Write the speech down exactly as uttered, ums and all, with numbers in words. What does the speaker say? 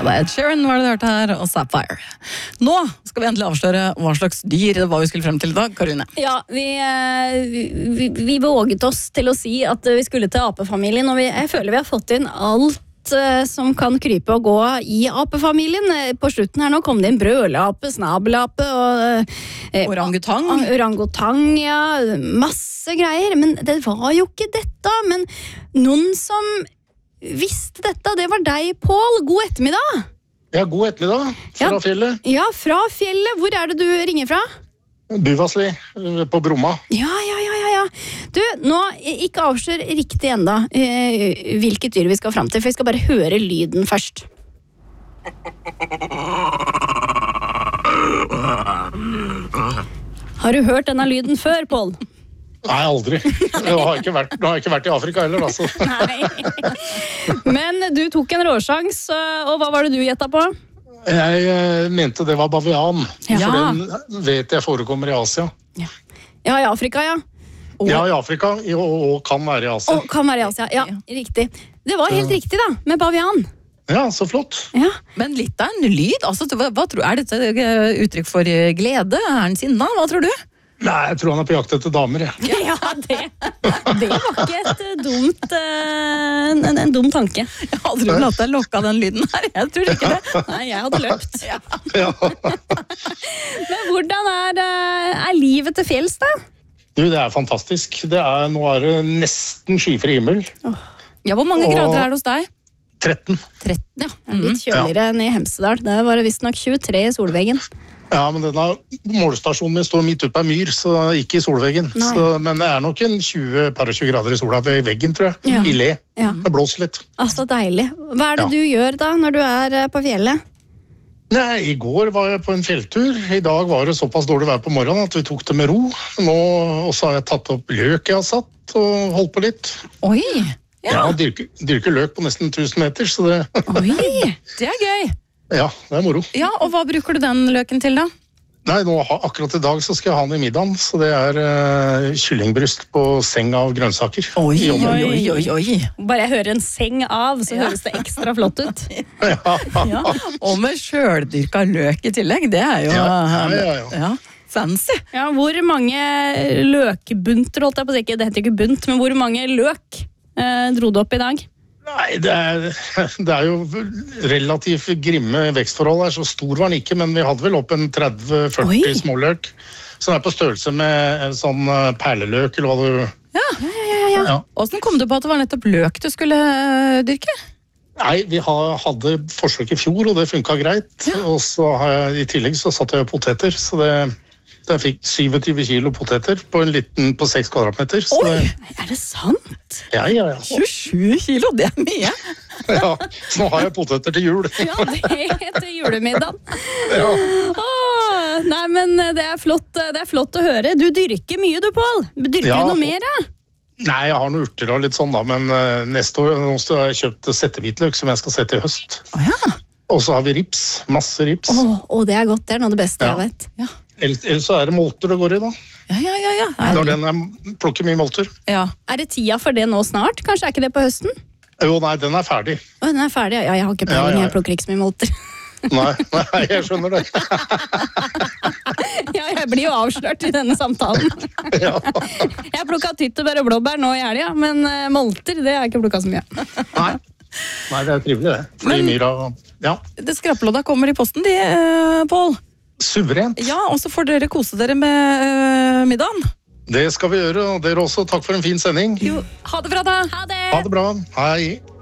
det er Ed Sheeran, var det du hørte her, og Sapphire. Nå skal vi endelig avsløre hva slags dyr det var vi skulle frem til i dag, Karine. Ja, vi, vi, vi våget oss til å si at vi skulle til apefamilien, og vi, jeg føler vi har fått inn alt som kan krype og gå i apefamilien. På slutten her nå kom det inn brølape, snabelape og eh, Orangutang. Orangutang, ja. Masse greier. Men det var jo ikke dette. Men noen som visste dette, det var deg, Pål. God ettermiddag. Ja, god ettermiddag. Fra Ja. fjellet. Ja, fra fjellet. Hvor er det du ringer fra? Buvasli på Bromma. Ja, ja, ja, ja, ja. Du, nå, ikke avslør riktig enda eh, hvilket dyr vi skal fram til, for vi skal bare høre lyden først. Har du hørt denne lyden før, Pål? Nei, aldri. Jeg har ikke vært, jeg har ikke vært i Afrika heller, altså. Nei. Men du tok en råsjans, og hva var det du gjettet på? Jeg eh, mente det var bavian, Ja. for den vet jeg forekommer i Asia. Ja, i Afrika, ja. Og, Ja, i Afrika, i- og, og kan være i Asia. og kan være i Asia. Ja, riktig. Det var helt riktig, da, med bavian. Ja, så flott. Ja. Men litt av en lyd, altså, hva, hva tror, er dette eh, uttrykk for eh, glede? Er han sinna? Hva tror du? Nei, jeg tror han er på jakt etter damer, jeg. Ja, det, det var ikke et eh, dumt, eh, en, en dum tanke. Jeg hadde aldri latt deg lokke av den lyden her, jeg tror ikke det. Nei, jeg hadde løpt. Ja. Ja. Men hvordan er, eh, er livet til fjells, da? Du, det er fantastisk. Det er, nå er det nesten skyfri himmel. Ja, hvor mange Og- grader er det hos deg? tretten. tretten, ja. Det er litt kjøligere enn i Hemsedal. Det var visst nok tjuetre i solveggen. Ja, men denne målestasjonen min står midt oppe av myr, så ikke i solveggen. Nei. Så, men det er nok en tjue, par og tjue grader i sola ved veggen, tror jeg. Ja. I le. Ja. Det blåser litt. Altså, deilig. Hva er det Ja. du gjør da, når du er eh, på fjellet? Nei, i går var jeg på en fjelltur. I dag var det såpass dårlig vær på morgenen at vi tok det med ro. Nå også har jeg tatt opp løk jeg har satt, og holdt på litt. Oi, Ja, dyrker, dyrker løk på nesten tusen meter, så det, oi, det er gøy. ja, det er moro. Ja, og hva bruker du den løken til da? Nei, nå, ha- akkurat i dag så skal jeg ha den i middagen, så det er uh, kyllingbryst på seng av grønnsaker. Oi, I ovnen. oi, oi, oi. Bare jeg hører en seng av, så høres det ekstra flott ut. Ja, Ja, og med sjøldyrka løk i tillegg, det er jo Ja, ja, ja, ja. ja, fancy. Ja, hvor mange løkbunter, holdt jeg på å si, ikke, det heter ikke bunt, men hvor mange løk eh, dro du opp i dag? Nei, det er, det er jo relativt grimme vekstforhold her, så stor var den ikke, men vi hadde vel opp en tretti Oi. førti småløk. Så den er på størrelse med en sånn eh, perleløk, eller hva du... Ja, Ja, ja, ja. Ja. hvordan kom du på at det var nettopp løk du skulle eh, dyrke? Nei, vi ha- hadde forsøk i fjor, og det funket greit. Og så har jeg, i tillegg så satte jeg poteter, så det... Jeg fikk syttisju kilo poteter på en liten på seks kvadratmeter. Så Oi! det, Er det sant? ja, ja, ja. tjuesju kilo, det er mye. ja. Så nå har jeg poteter til jul. Ja, det heter julemiddagen. Ja. Åh, nei, men det er, flott, det er flott å høre. Du dyrker mye du, Pål. Dyrker Ja. du noe mer, da? Nei, jeg har noen urter og litt sånn da, men eh, neste år nå har jeg kjøpt settehvitløk som jeg skal sette i høst. Å ja. Og så har vi rips, masse rips. Åh, åh, det er godt. Det er noe av det beste Ja. jeg vet. Ja, Ellers ellers så er det molter det går i da. ja, ja, ja. ja. Når den er, plukker mye molter. ja. Er det tida for det nå snart? Kanskje er ikke det på høsten? Jo, nei, den er ferdig. Åh, den er ferdig. Ja, jeg har ikke Ja, peiling. ja. Jeg plukker ikke så mye molter. Nei, nei, jeg skjønner det. Ja, jeg blir jo avslørt i denne samtalen. Ja. Jeg plukka tyttebær og blåbær nå i helga, men eh, molter det har jeg ikke plukka så mye. Nei. Nei, det er trivelig det. Fordi Men- myra, ja, Det skrappelodda kommer i posten, de, eh, Pål. suverent. Ja, og så får dere kose dere med eh, middagen. Det skal vi gjøre, og dere også. Takk for en fin sending. Jo, ha det bra da. Ha det! Ha det bra. Hei.